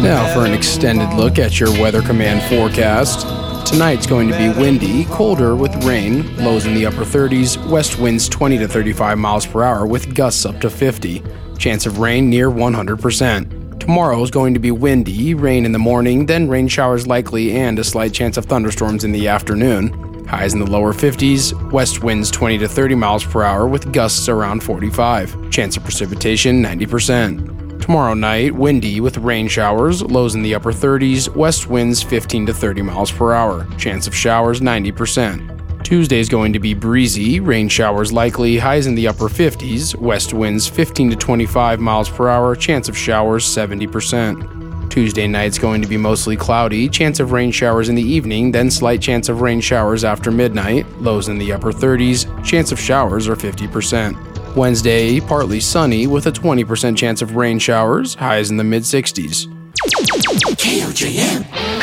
Now for an extended look at your Weather Command forecast. Tonight's going to be windy, colder with rain, lows in the upper 30s, west winds 20 to 35 miles per hour with gusts up to 50. Chance of rain near 100%. Tomorrow is going to be windy, rain in the morning, then rain showers likely and a slight chance of thunderstorms in the afternoon. Highs in the lower 50s, west winds 20 to 30 miles per hour with gusts around 45. Chance of precipitation 90%. Tomorrow night, windy with rain showers, lows in the upper 30s, west winds 15 to 30 miles per hour. Chance of showers 90%. Tuesday is going to be breezy, rain showers likely, highs in the upper 50s, west winds 15 to 25 miles per hour, chance of showers 70%. Tuesday night's going to be mostly cloudy, chance of rain showers in the evening, then slight chance of rain showers after midnight, lows in the upper 30s, chance of showers are 50%. Wednesday, partly sunny with a 20% chance of rain showers, highs in the mid-60s. KOJM.